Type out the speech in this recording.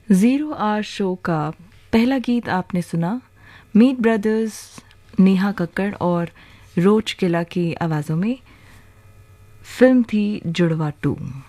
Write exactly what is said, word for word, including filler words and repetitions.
Zero our show का पहला गीत आपने सुना मीट ब्रदर्स, नेहा कक्कड़ और रोज किला की आवाज़ों में। फिल्म थी जुड़वा टू।